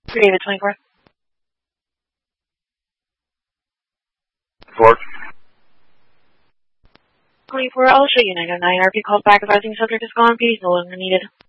For David 24. 4. 24, I'll show you 909. RP calls back advising subject is gone. Please no longer needed.